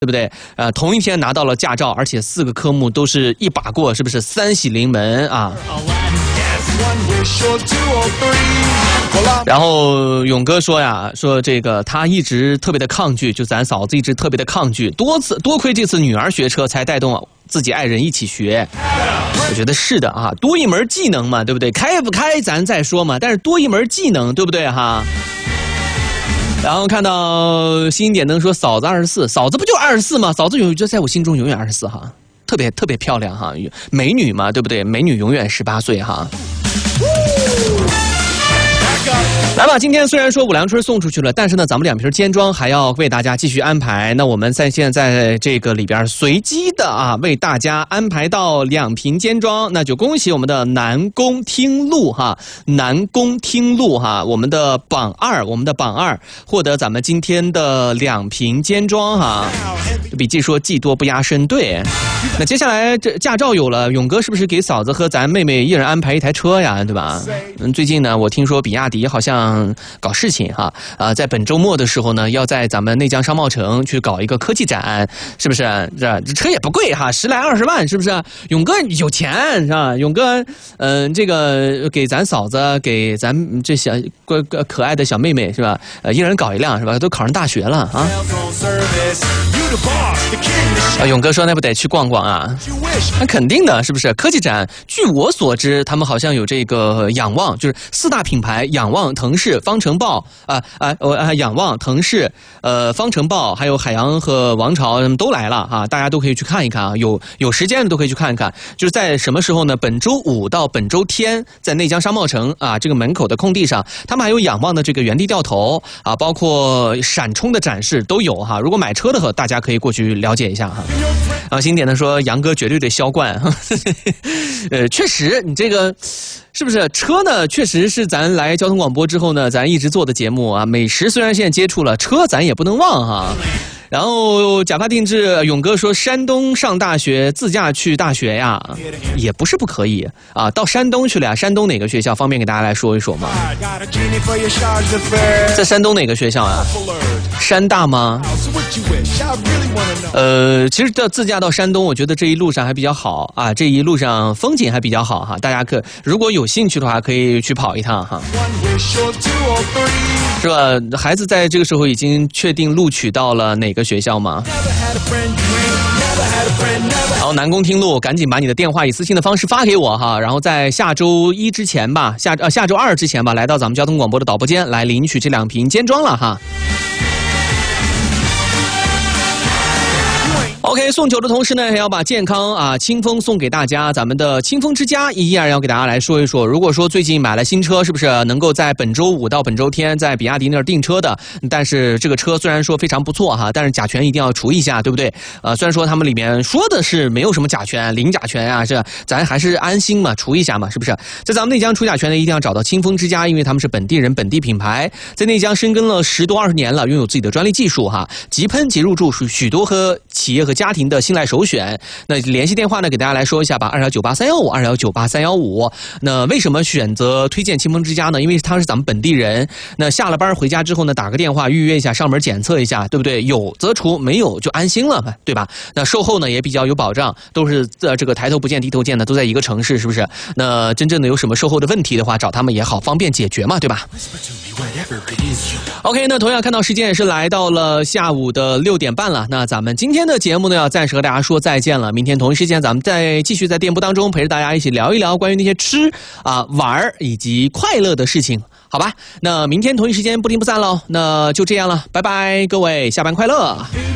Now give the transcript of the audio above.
对不对？同一天拿到了驾照，而且4个科目都是一把过，是不是3喜临门啊？然后勇哥说呀，说这个他一直特别的抗拒，就咱嫂子一直特别的抗拒，多亏这次女儿学车，才带动自己爱人一起学。我觉得是的啊，多一门技能嘛，对不对？开不开咱再说嘛，但是多一门技能，对不对哈？然后看到新点灯说嫂子24，嫂子不就24吗？嫂子就在我心中永远24哈，特别特别漂亮哈，美女嘛，对不对？美女永远18岁哈。来吧，今天虽然说五粮春送出去了，但是呢，咱们2瓶尖装还要为大家继续安排。那我们现在这个里边随机的啊，为大家安排到2瓶尖装，那就恭喜我们的南宫听路哈，南宫听路哈，我们的榜二获得咱们今天的2瓶尖装哈。笔记说技多不压身，对。那接下来这驾照有了，勇哥是不是给嫂子和咱妹妹一人安排一台车呀？对吧？最近呢，我听说比亚迪好像搞事情哈，在本周末的时候呢，要在咱们内江商贸城去搞一个科技展，是不是？这车也不贵哈，10来20万，是不是？勇哥有钱是吧？勇哥，这个给咱嫂子，给咱这小可爱的小妹妹是吧？一人搞一辆是吧？都考上大学了啊！勇哥说那不得去逛逛啊？那肯定的，是不是？科技展，据我所知，他们好像有这个仰望，就是4大品牌，仰望、腾势、方程豹仰望、腾势、方程豹，还有海洋和王朝都来了啊！大家都可以去看一看啊，有时间的都可以去看一看。就是在什么时候呢？本周5到本周天，在内江商贸城啊这个门口的空地上，他们还有仰望的这个原地掉头啊，包括闪冲的展示都有哈。如果买车的话，大家可以过去了解一下哈。然后新点的说，杨哥绝对得销冠，确实，你这个是不是车呢？确实是咱来交通广播之后呢，咱一直做的节目啊。美食虽然现在接触了，车咱也不能忘哈。然后假发定制，勇哥说山东上大学自驾去大学呀，也不是不可以啊。到山东去了呀，山东哪个学校？方便给大家来说一说吗？在山东哪个学校啊？山大吗？其实自驾到山东，我觉得这一路上还比较好啊，这一路上风景还比较好哈。大家如果有兴趣的话，可以去跑一趟哈，是吧？孩子在这个时候已经确定录取到了哪个学校吗？好，南宫听路，赶紧把你的电话以私信的方式发给我哈，然后在下周1之前吧，下周2之前吧，来到咱们交通广播的导播间来领取这2瓶尖装了哈。OK， 送酒的同时呢，还要把健康啊清风送给大家。咱们的清风之家依然要给大家来说一说。如果说最近买了新车，是不是能够在本周5到本周天在比亚迪那儿订车的？但是这个车虽然说非常不错哈，但是甲醛一定要除一下，对不对？虽然说他们里面说的是没有什么甲醛，零甲醛啊，是咱还是安心嘛，除一下嘛，是不是？在咱们内江除甲醛呢，一定要找到清风之家，因为他们是本地人、本地品牌，在内江深耕了10多20年了，拥有自己的专利技术哈，即喷即入驻，许多和企业和家庭的信赖首选。那联系电话呢，给大家来说一下吧，21983152198315。那为什么选择推荐清风之家呢？因为他是咱们本地人。那下了班回家之后呢，打个电话预约一下，上门检测一下，对不对？有则除，没有就安心了嘛，对吧？那售后呢也比较有保障，都是这个抬头不见低头见的，都在一个城市，是不是？那真正的有什么售后的问题的话，找他们也好，方便解决嘛，对吧？ OK， 那同样看到时间也是来到了下午的6点半了。那咱们今天的节目呢，要暂时和大家说再见了。明天同一时间，咱们再继续在电波当中陪着大家一起聊一聊关于那些吃啊、玩以及快乐的事情，好吧？那明天同一时间不听不散喽。那就这样了，拜拜，各位，下班快乐。